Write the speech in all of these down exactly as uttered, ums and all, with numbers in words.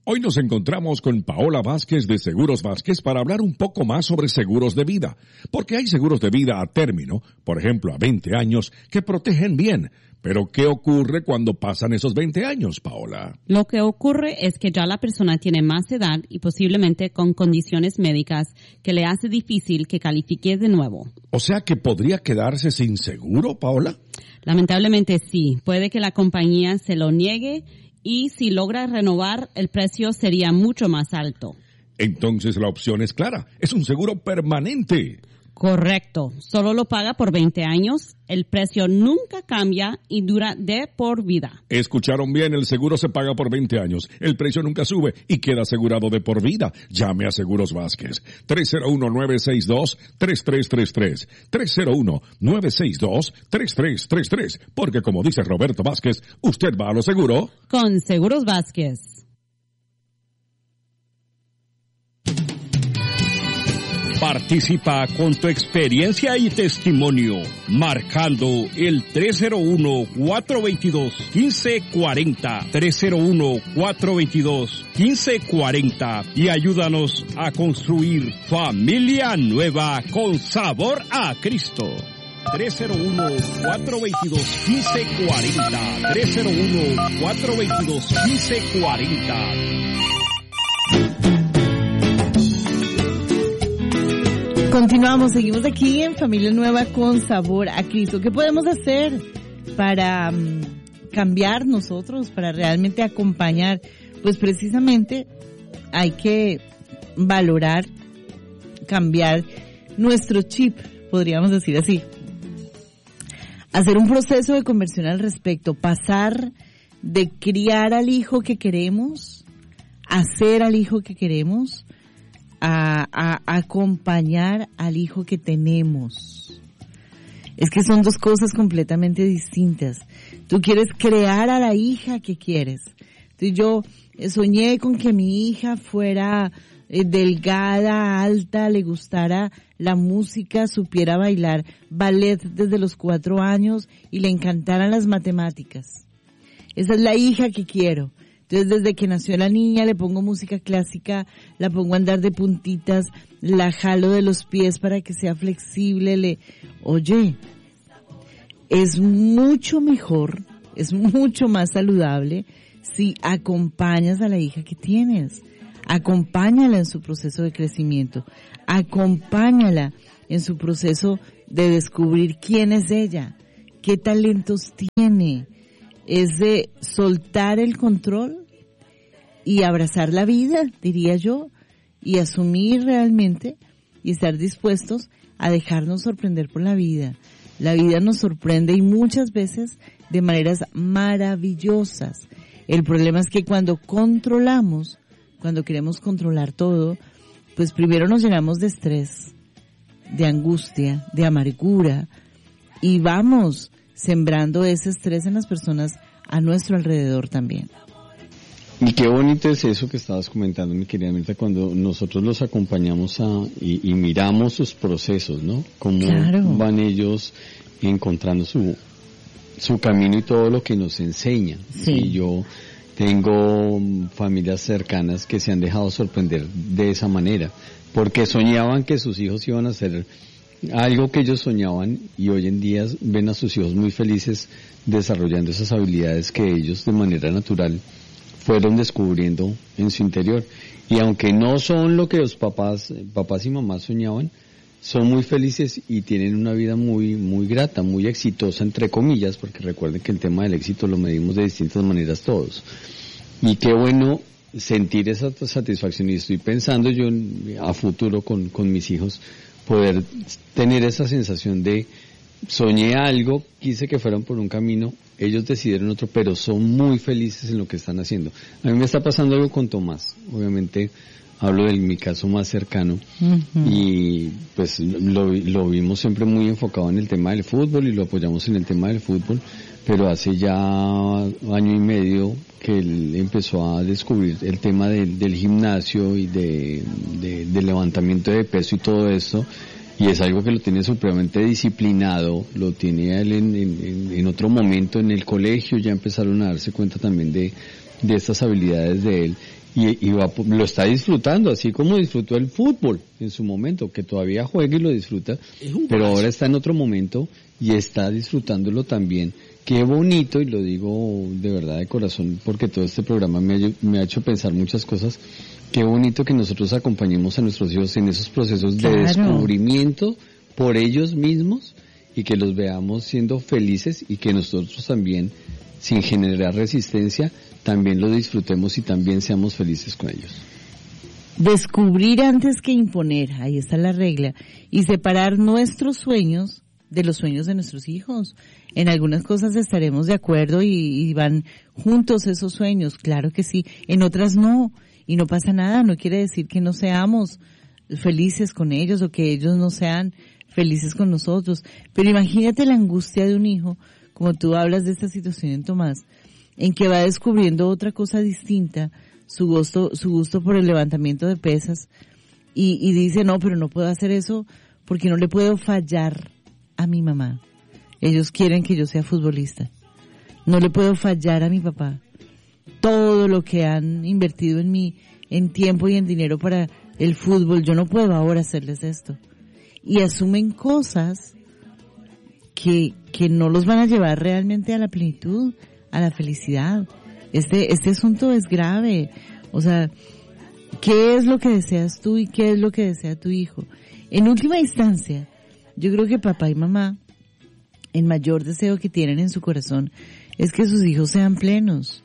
Hoy nos encontramos con Paola Vázquez de Seguros Vázquez para hablar un poco más sobre seguros de vida. Porque hay seguros de vida a término, por ejemplo a veinte años, que protegen bien. Pero ¿qué ocurre cuando pasan esos veinte años, Paola? Lo que ocurre es que ya la persona tiene más edad y posiblemente con condiciones médicas que le hace difícil que califique de nuevo. O sea que podría quedarse sin seguro, Paola. Lamentablemente sí. Puede que la compañía se lo niegue y si logra renovar, el precio sería mucho más alto. Entonces la opción es clara. Es un seguro permanente. Correcto. Solo lo paga por veinte años. El precio nunca cambia y dura de por vida. Escucharon bien, el seguro se paga por veinte años. El precio nunca sube y queda asegurado de por vida. Llame a Seguros Vázquez. tres cero uno, nueve seis dos, tres tres tres tres. tres cero uno, nueve seis dos, tres tres tres tres. Porque como dice Roberto Vázquez, usted va a lo seguro con Seguros Vázquez. Participa con tu experiencia y testimonio, marcando el tres cero uno, cuatro dos dos, uno cinco cuatro cero, tres cero uno, cuatro dos dos, uno cinco cuatro cero y ayúdanos a construir familia nueva con sabor a Cristo. tres cero uno, cuatro dos dos, uno cinco cuatro cero, tres cero uno, cuatro dos dos, uno cinco cuatro cero. Continuamos, seguimos aquí en Familia Nueva con Sabor a Cristo. ¿Qué podemos hacer para um, cambiar nosotros, para realmente acompañar? Pues precisamente hay que valorar, cambiar nuestro chip, podríamos decir así. Hacer un proceso de conversión al respecto, pasar de criar al hijo que queremos, hacer al hijo que queremos, A, a, a acompañar al hijo que tenemos. Es que son dos cosas completamente distintas. Tú quieres crear a la hija que quieres. Entonces yo soñé con que mi hija fuera eh, delgada, alta, le gustara la música, supiera bailar ballet desde los cuatro años y le encantaran las matemáticas. Esa es la hija que quiero. Entonces, desde que nació la niña, le pongo música clásica, la pongo a andar de puntitas, la jalo de los pies para que sea flexible, le... Oye, es mucho mejor, es mucho más saludable si acompañas a la hija que tienes. Acompáñala en su proceso de crecimiento. Acompáñala en su proceso de descubrir quién es ella, qué talentos tiene. Es de soltar el control y abrazar la vida, diría yo, y asumir realmente y estar dispuestos a dejarnos sorprender por la vida. La vida nos sorprende y muchas veces de maneras maravillosas. El problema es que cuando controlamos, cuando queremos controlar todo, pues primero nos llenamos de estrés, de angustia, de amargura, y vamos sembrando ese estrés en las personas a nuestro alrededor también. Y qué bonito es eso que estabas comentando, mi querida Mirta, cuando nosotros los acompañamos a, y, y miramos sus procesos, ¿no? Cómo claro. van ellos encontrando su su camino y todo lo que nos enseña. Sí. Y yo tengo familias cercanas que se han dejado sorprender de esa manera, porque soñaban que sus hijos iban a hacer algo que ellos soñaban y hoy en día ven a sus hijos muy felices desarrollando esas habilidades que ellos de manera natural fueron descubriendo en su interior. Y aunque no son lo que los papás, papás y mamás soñaban, son muy felices y tienen una vida muy, muy grata, muy exitosa entre comillas, porque recuerden que el tema del éxito lo medimos de distintas maneras todos. Y qué bueno sentir esa satisfacción, y estoy pensando yo a futuro con, con mis hijos, poder tener esa sensación de soñé algo, quise que fueran por un camino, ellos decidieron otro, pero son muy felices en lo que están haciendo. A mí me está pasando algo con Tomás, obviamente hablo de mi caso más cercano, uh-huh. y pues lo, lo vimos siempre muy enfocado en el tema del fútbol y lo apoyamos en el tema del fútbol, pero hace ya año y medio que él empezó a descubrir el tema de, del gimnasio y de, de, de levantamiento de peso y todo esto, y es algo que lo tiene supremamente disciplinado, lo tiene él en, en, en otro momento en el colegio, ya empezaron a darse cuenta también de, de estas habilidades de él, y, y va, lo está disfrutando, así como disfrutó el fútbol en su momento, que todavía juega y lo disfruta, pero ahora está en otro momento y está disfrutándolo también. Qué bonito, y lo digo de verdad de corazón, porque todo este programa me ha, me ha hecho pensar muchas cosas. Qué bonito que nosotros acompañemos a nuestros hijos en esos procesos de claro. descubrimiento por ellos mismos y que los veamos siendo felices y que nosotros también, sin generar resistencia, también lo disfrutemos y también seamos felices con ellos. Descubrir antes que imponer, ahí está la regla, y separar nuestros sueños de los sueños de nuestros hijos. En algunas cosas estaremos de acuerdo y, y van juntos esos sueños, claro que sí, en otras no, y no pasa nada, no quiere decir que no seamos felices con ellos o que ellos no sean felices con nosotros, pero imagínate la angustia de un hijo, como tú hablas de esta situación en Tomás, en que va descubriendo otra cosa distinta, su gusto, su gusto por el levantamiento de pesas, y, y dice, no, pero no puedo hacer eso porque no le puedo fallar a mi mamá. Ellos quieren que yo sea futbolista. No le puedo fallar a mi papá. Todo lo que han invertido en mí, en tiempo y en dinero para el fútbol, yo no puedo ahora hacerles esto. Y asumen cosas que, que no los van a llevar realmente a la plenitud, a la felicidad. Este, este asunto es grave. O sea, ¿qué es lo que deseas tú y qué es lo que desea tu hijo? En última instancia, yo creo que papá y mamá, el mayor deseo que tienen en su corazón es que sus hijos sean plenos,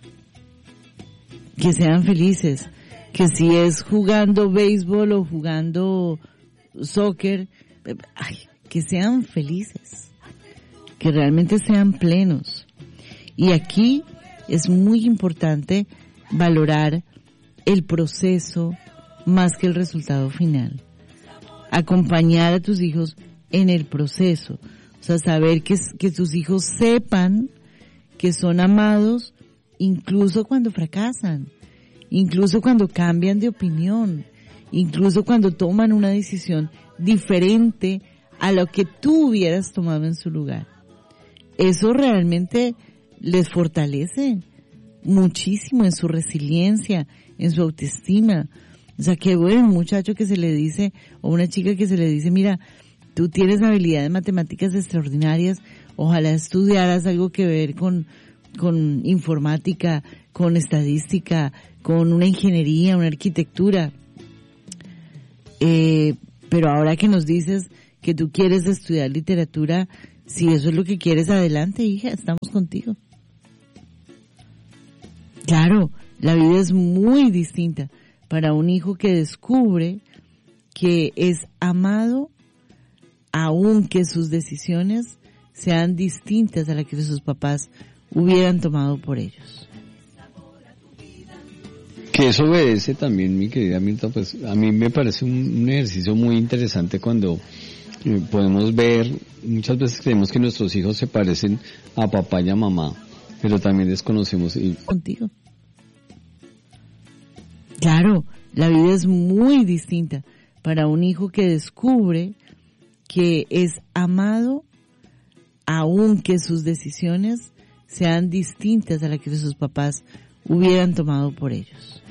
que sean felices, que si es jugando béisbol o jugando soccer, ay, que sean felices, que realmente sean plenos. Y aquí es muy importante valorar el proceso más que el resultado final. Acompañar a tus hijos en el proceso. O sea, saber que, que tus hijos sepan que son amados incluso cuando fracasan, incluso cuando cambian de opinión, incluso cuando toman una decisión diferente a lo que tú hubieras tomado en su lugar. Eso realmente les fortalece muchísimo en su resiliencia, en su autoestima. O sea, qué bueno un muchacho que se le dice, o una chica que se le dice, mira, tú tienes habilidades matemáticas extraordinarias, ojalá estudiaras algo que ver con, con informática, con estadística, con una ingeniería, una arquitectura. Eh, pero ahora que nos dices que tú quieres estudiar literatura, si eso es lo que quieres, adelante, hija, estamos contigo. Claro, la vida es muy distinta para un hijo que descubre que es amado, aunque sus decisiones sean distintas a las que sus papás hubieran tomado por ellos. Que eso obedece también, mi querida Mirta, pues a mí me parece un, un ejercicio muy interesante cuando eh, podemos ver, muchas veces creemos que nuestros hijos se parecen a papá y a mamá, pero también desconocemos. Y... Contigo. Claro, la vida es muy distinta para un hijo que descubre que es amado, aunque sus decisiones sean distintas a las que sus papás hubieran tomado por ellos.